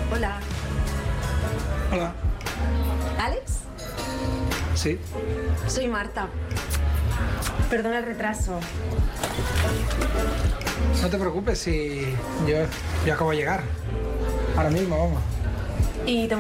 Hola. Hola. ¿Alex? Sí. Soy Marta. Perdona el retraso. No te preocupes, si yo acabo de llegar. Ahora mismo, vamos. ¿Y te